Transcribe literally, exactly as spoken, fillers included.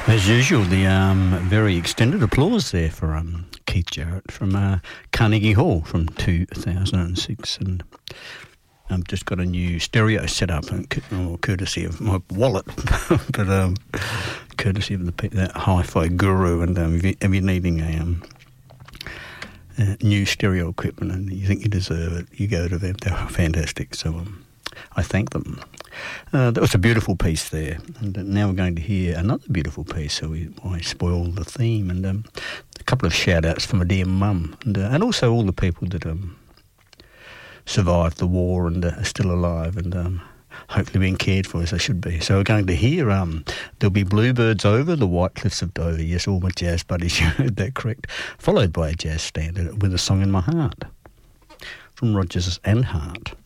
As usual, the um, very extended applause there for um, Keith Jarrett from uh, Carnegie Hall from two thousand six. And I've just got a new stereo set up, and oh, courtesy of my wallet, but um, courtesy of the that hi-fi guru. And um, if, you, if you're needing a um, uh, new stereo equipment and you think you deserve it, you go to them. They're fantastic. So um, I thank them. Uh, that was a beautiful piece there, and now we're going to hear another beautiful piece, so we I spoil the theme. And um, a couple of shout-outs for my dear mum, and, uh, and also all the people that um, survived the war and uh, are still alive and um, hopefully being cared for as they should be. So we're going to hear um, There'll Be Bluebirds Over the White Cliffs of Dover. Yes, all my jazz buddies, you heard that correct. Followed by a jazz standard with A Song in My Heart from Rodgers and Hart.